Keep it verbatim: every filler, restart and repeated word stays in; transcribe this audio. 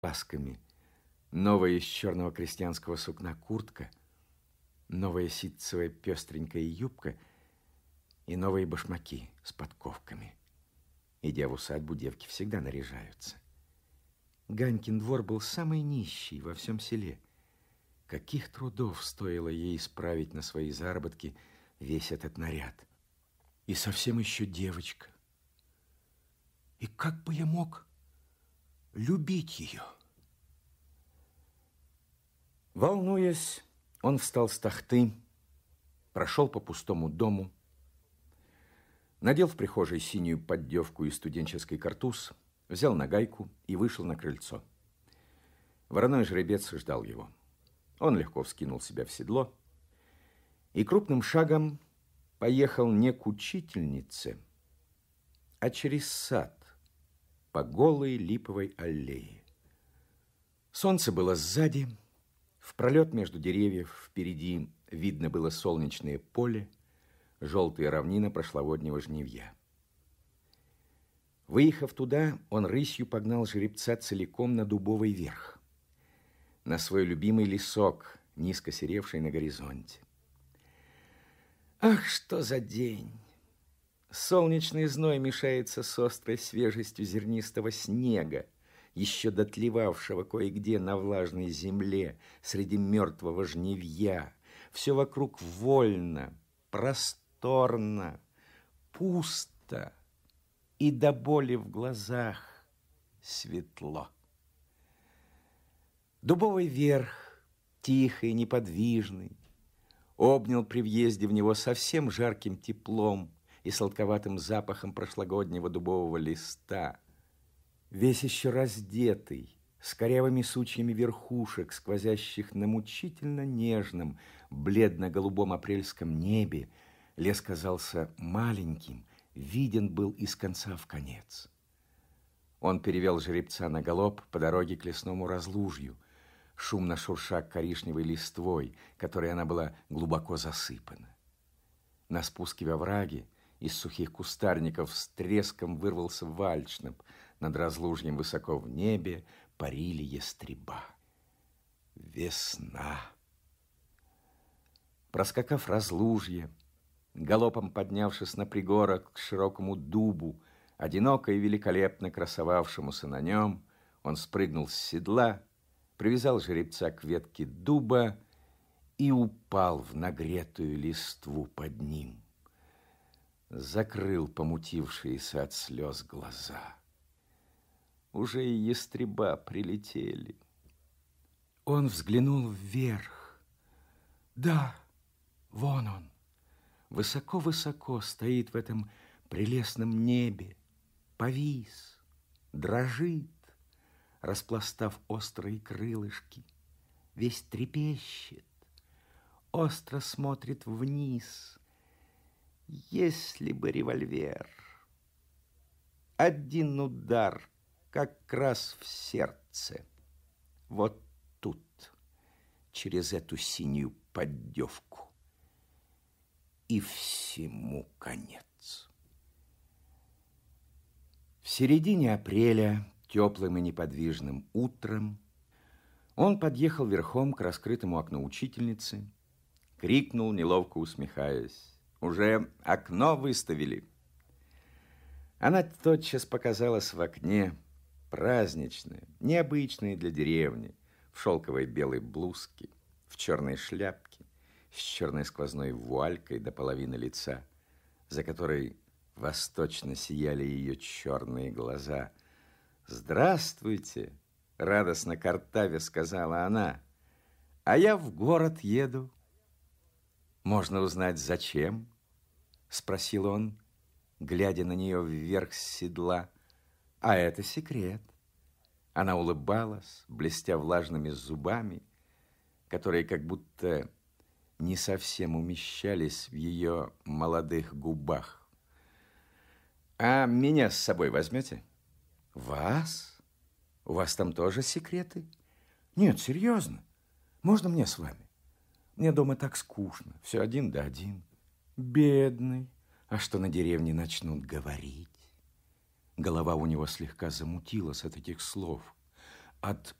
ласками, новая из черного крестьянского сукна куртка, новая ситцевая пестренькая юбка и новые башмаки с подковками. Идя в усадьбу, девки всегда наряжаются. Ганькин двор был самый нищий во всем селе. Каких трудов стоило ей исправить на свои заработки весь этот наряд. И совсем еще девочка. И как бы я мог любить ее? Волнуясь, он встал с тахты, прошел по пустому дому, надел в прихожей синюю поддевку и студенческий картуз, взял нагайку и вышел на крыльцо. Вороной жеребец ждал его. Он легко вскинул себя в седло и крупным шагом поехал не к учительнице, а через сад по голой липовой аллее. Солнце было сзади, в пролет между деревьев впереди видно было солнечное поле, желтая равнина прошлогоднего жнивья. Выехав туда, он рысью погнал жеребца целиком на дубовый верх, на свой любимый лесок, низко серевший на горизонте. Ах, что за день! Солнечный зной мешается с острой свежестью зернистого снега, еще дотлевавшего кое-где на влажной земле среди мертвого жнивья. Все вокруг вольно, просторно, пусто и до боли в глазах светло. Дубовый верх, тихий, неподвижный, обнял при въезде в него совсем жарким теплом и сладковатым запахом прошлогоднего дубового листа. Весь еще раздетый, с корявыми сучьями верхушек, сквозящих на мучительно нежном, бледно-голубом апрельском небе, лес казался маленьким, виден был из конца в конец. Он перевел жеребца на галоп по дороге к лесному разлужью, шумно шурша коричневой листвой, которой она была глубоко засыпана. На спуске во враге из сухих кустарников с треском вырвался вальшнеп, над разлужьем высоко в небе парили ястреба. Весна. Проскакав разлужье, галопом поднявшись на пригорок к широкому дубу, одиноко и великолепно красовавшемуся на нем, он спрыгнул с седла, привязал жеребца к ветке дуба и упал в нагретую листву под ним. Закрыл помутившиеся от слез глаза. Уже и ястреба прилетели. Он взглянул вверх. Да, вон он, высоко-высоко стоит в этом прелестном небе, повис, дрожит, распластав острые крылышки, весь трепещет, остро смотрит вниз. Если бы револьвер, один удар как раз в сердце, вот тут, через эту синюю поддевку, и всему конец. В середине апреля, теплым и неподвижным утром, он подъехал верхом к раскрытому окну учительницы, крикнул, неловко усмехаясь: «Уже окно выставили». Она тотчас показалась в окне, праздничная, необычная для деревни, в шелковой белой блузке, в черной шляпке, с черной сквозной вуалькой до половины лица, за которой восточно сияли ее черные глаза. «Здравствуйте!» — радостно картавя сказала она. «А я в город еду». «Можно узнать, зачем?» — спросил он, глядя на нее вверх с седла. «А это секрет». Она улыбалась, блестя влажными зубами, которые как будто не совсем умещались в ее молодых губах. «А меня с собой возьмете?» «Вас? У вас там тоже секреты?» «Нет, серьезно. Можно мне с вами? Мне дома так скучно, все один да один». «Бедный. А что на деревне начнут говорить?» Голова у него слегка замутилась от этих слов. От